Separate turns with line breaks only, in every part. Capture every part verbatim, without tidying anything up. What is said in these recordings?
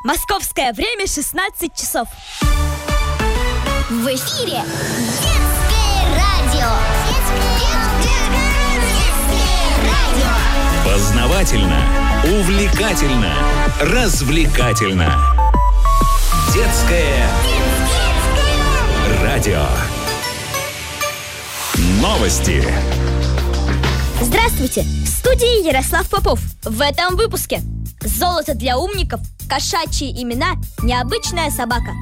Московское время шестнадцать часов.
В эфире Детское радио. Детское радио.
Познавательно, увлекательно, развлекательно. Детское радио. Новости.
Здравствуйте! В студии Ярослав Попов. В этом выпуске: золото для умников, кошачьи имена, необычная собака.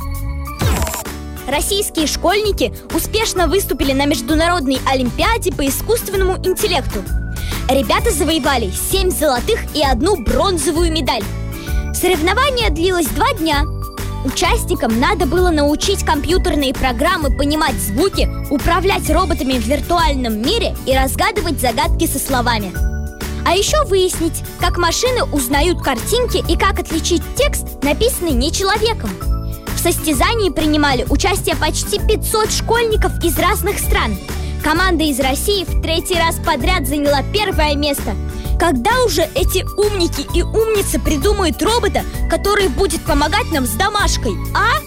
Российские школьники успешно выступили на международной олимпиаде по искусственному интеллекту. Ребята завоевали семь золотых и одну бронзовую медаль. Соревнование длилось два дня. Участникам надо было научить компьютерные программы понимать звуки, управлять роботами в виртуальном мире и разгадывать загадки со словами. А еще выяснить, как машины узнают картинки и как отличить текст, написанный не человеком. В состязании принимали участие почти пятьсот школьников из разных стран. Команда из России в третий раз подряд заняла первое место. Когда уже эти умники и умницы придумают робота, который будет помогать нам с домашкой, а?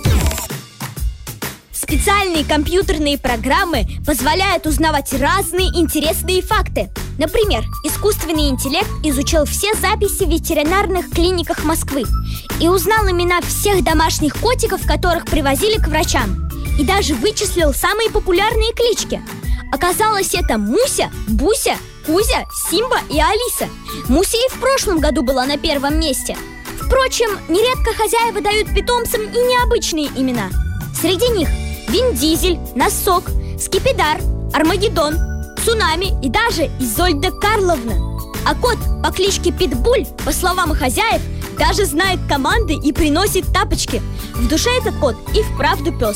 Специальные компьютерные программы позволяют узнавать разные интересные факты. Например, искусственный интеллект изучил все записи в ветеринарных клиниках Москвы и узнал имена всех домашних котиков, которых привозили к врачам. И даже вычислил самые популярные клички. Оказалось, это Муся, Буся, Кузя, Симба и Алиса. Муся и в прошлом году была на первом месте. Впрочем, нередко хозяева дают питомцам и необычные имена. Среди них Вин Дизель, Носок, Скипидар, Армагеддон, Цунами и даже Изольда Карловна. А кот по кличке Питбуль, по словам хозяев, даже знает команды и приносит тапочки. В душе этот кот и вправду пес.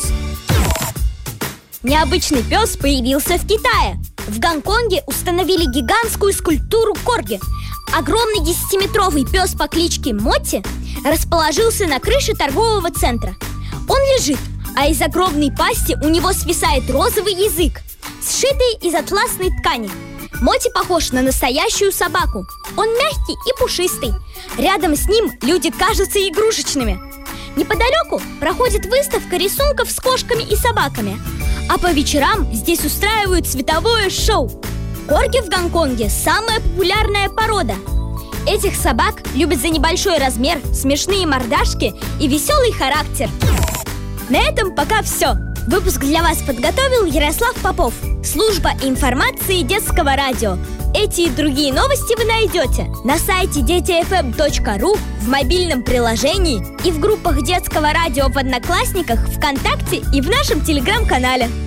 Необычный пес появился в Китае. В Гонконге установили гигантскую скульптуру корги. Огромный десятиметровый пес по кличке Мотти расположился на крыше торгового центра. Он лежит, а из огромной пасти у него свисает розовый язык, сшитый из атласной ткани. Мотти похож на настоящую собаку. Он мягкий и пушистый. Рядом с ним люди кажутся игрушечными. Неподалеку проходит выставка рисунков с кошками и собаками. А по вечерам здесь устраивают световое шоу. Корги в Гонконге – самая популярная порода. Этих собак любят за небольшой размер, смешные мордашки и веселый характер. На этом пока все. Выпуск для вас подготовил Ярослав Попов, служба информации Детского радио. Эти и другие новости вы найдете на сайте дети эф эм точка ру, в мобильном приложении и в группах Детского радио в Одноклассниках, ВКонтакте и в нашем телеграм-канале.